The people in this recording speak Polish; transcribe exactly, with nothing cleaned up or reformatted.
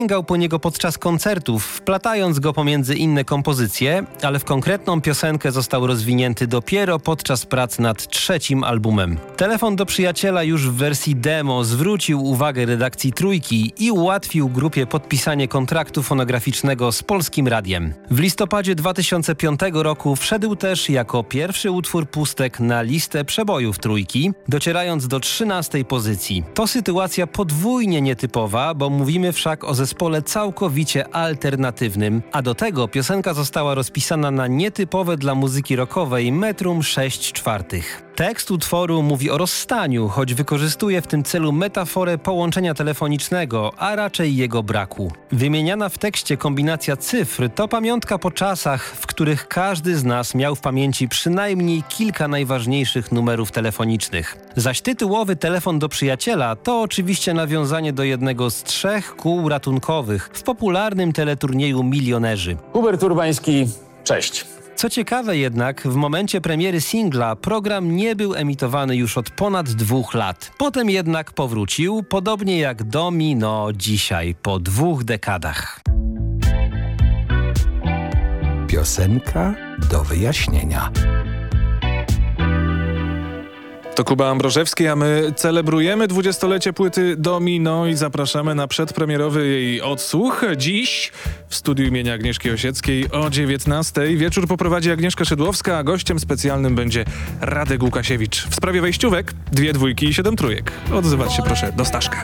Sięgał po niego podczas koncertów, wplatając go pomiędzy inne kompozycje, ale w konkretną piosenkę został rozwinięty dopiero podczas prac nad trzecim albumem. Telefon do przyjaciela już w wersji demo zwrócił uwagę redakcji Trójki i ułatwił grupie podpisanie kontraktu fonograficznego z Polskim Radiem. W listopadzie dwa tysiące piątego roku wszedł też jako pierwszy utwór Pustek na listę przebojów Trójki, docierając do trzynastej pozycji. To sytuacja podwójnie nietypowa, bo mówimy wszak o zespole całkowicie alternatywnym, a do tego piosenka została rozpisana na nietypowe dla muzyki rockowej metrum sześć czwartych. Tekst utworu mówi o rozstaniu, choć wykorzystuje w tym celu metaforę połączenia telefonicznego, a raczej jego braku. Wymieniana w tekście kombinacja cyfr to pamiątka po czasach, w których każdy z nas miał w pamięci przynajmniej kilka najważniejszych numerów telefonicznych. Zaś tytułowy telefon do przyjaciela to oczywiście nawiązanie do jednego z trzech kół ratunkowych w popularnym teleturnieju Milionerzy. Hubert Urbański, cześć. Co ciekawe jednak, w momencie premiery singla program nie był emitowany już od ponad dwóch lat. Potem jednak powrócił, podobnie jak Domino dzisiaj, po dwóch dekadach. Piosenka do wyjaśnienia. To Kuba Ambrożewski, a my celebrujemy dwudziestolecie płyty Domino i zapraszamy na przedpremierowy jej odsłuch. Dziś w studiu imienia Agnieszki Osieckiej o dziewiętnastej. Wieczór poprowadzi Agnieszka Szydłowska, a gościem specjalnym będzie Radek Łukasiewicz. W sprawie wejściówek dwie dwójki i siedem trójek. Odzywać się proszę do Staszka.